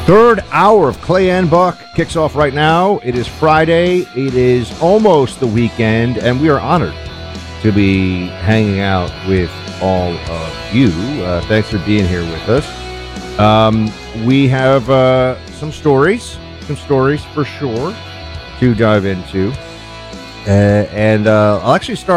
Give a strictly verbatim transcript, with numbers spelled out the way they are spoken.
Third hour of Clay and Buck kicks off right now. It is Friday. It is almost the weekend, and we are honored to be hanging out with all of you. Uh, thanks for being here with us. Um, we have uh, some stories, some stories for sure to dive into. Uh, and uh, I'll actually start